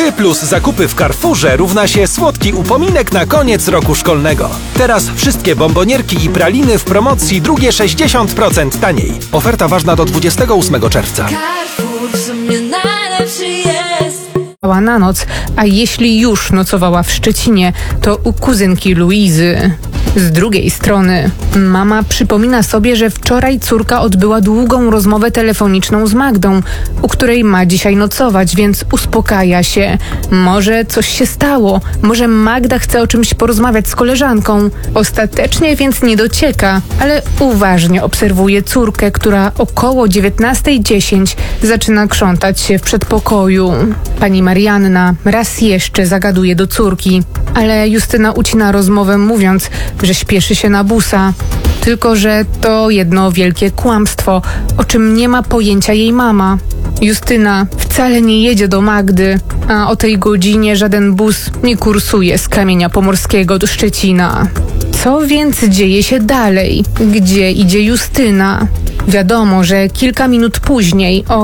Ty plus zakupy w Carrefourze równa się słodki upominek na koniec roku szkolnego. Teraz wszystkie bombonierki i praliny w promocji, drugie 60% taniej. Oferta ważna do 28 czerwca. Carrefour w sumie najlepszy jest. Na noc, a jeśli już nocowała w Szczecinie, to u kuzynki Luizy. Z drugiej strony, mama przypomina sobie, że wczoraj córka odbyła długą rozmowę telefoniczną z Magdą, u której ma dzisiaj nocować, więc uspokaja się. Może coś się stało, może Magda chce o czymś porozmawiać z koleżanką. Ostatecznie więc nie docieka, ale uważnie obserwuje córkę, która około 19:10 zaczyna krzątać się w przedpokoju. Pani Marianna raz jeszcze zagaduje do córki, ale Justyna ucina rozmowę, mówiąc, że śpieszy się na busa. Tylko że to jedno wielkie kłamstwo, o czym nie ma pojęcia jej mama. Justyna wcale nie jedzie do Magdy, a o tej godzinie żaden bus nie kursuje z Kamienia Pomorskiego do Szczecina. Co więc dzieje się dalej? Gdzie idzie Justyna? Wiadomo, że kilka minut później, o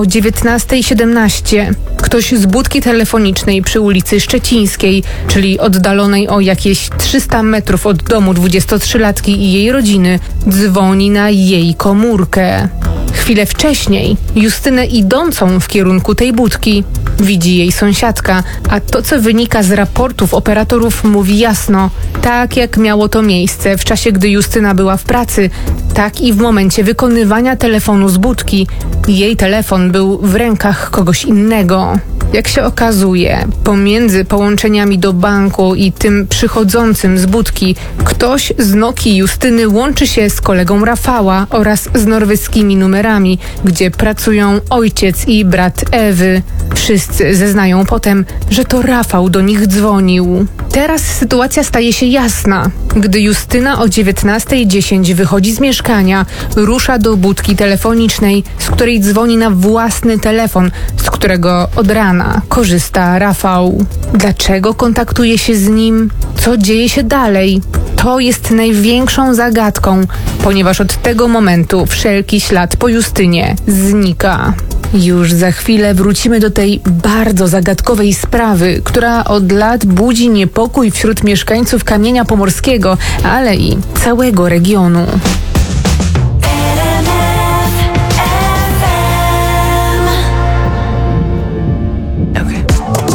19:17, ktoś z budki telefonicznej przy ulicy Szczecińskiej, czyli oddalonej o jakieś 300 metrów od domu 23-latki i jej rodziny, dzwoni na jej komórkę. Chwilę wcześniej Justynę idącą w kierunku tej budki widzi jej sąsiadka, a to, co wynika z raportów operatorów, mówi jasno. Tak jak miało to miejsce w czasie, gdy Justyna była w pracy, tak i w momencie wykonywania telefonu z budki. Jej telefon był w rękach kogoś innego. Jak się okazuje, pomiędzy połączeniami do banku i tym przychodzącym z budki, ktoś z Nokii Justyny łączy się z kolegą Rafała oraz z norweskimi numerami, gdzie pracują ojciec i brat Ewy. Wszyscy zeznają potem, że to Rafał do nich dzwonił. Teraz sytuacja staje się jasna. Gdy Justyna o 19:10 wychodzi z mieszkania, rusza do budki telefonicznej, z której dzwoni na własny telefon, z którego od rana korzysta Rafał. Dlaczego kontaktuje się z nim? Co dzieje się dalej? To jest największą zagadką, ponieważ od tego momentu wszelki ślad po Justynie znika. Już za chwilę wrócimy do tej bardzo zagadkowej sprawy, która od lat budzi niepokój wśród mieszkańców Kamienia Pomorskiego, ale i całego regionu.